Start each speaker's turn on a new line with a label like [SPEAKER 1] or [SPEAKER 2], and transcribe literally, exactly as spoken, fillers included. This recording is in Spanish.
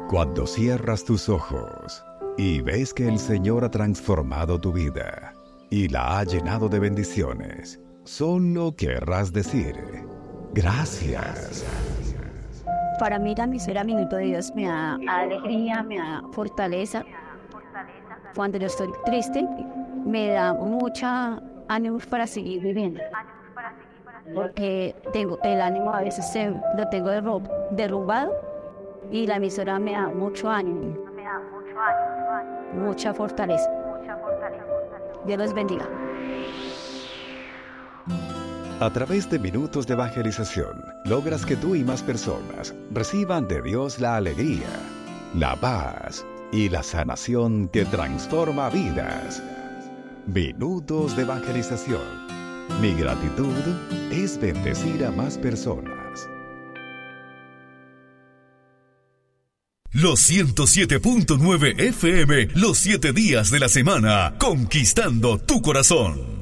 [SPEAKER 1] Cuando cierras tus ojos y ves que el Señor ha transformado tu vida y la ha llenado de bendiciones, solo querrás decir gracias.
[SPEAKER 2] Para mí la misera minuto de Dios me da alegría, me da fortaleza. Cuando yo estoy triste, me da mucha ánimo para seguir viviendo. Porque tengo el ánimo a veces se, lo tengo derrumbado y la emisora me da mucho ánimo, mucha fortaleza. Dios los bendiga.
[SPEAKER 1] A través de minutos de evangelización, logras que tú y más personas reciban de Dios la alegría, la paz y la sanación que transforma vidas. Minutos de evangelización. Mi gratitud es bendecir a más personas.
[SPEAKER 3] Los ciento siete punto nueve F M, los siete días de la semana, conquistando tu corazón.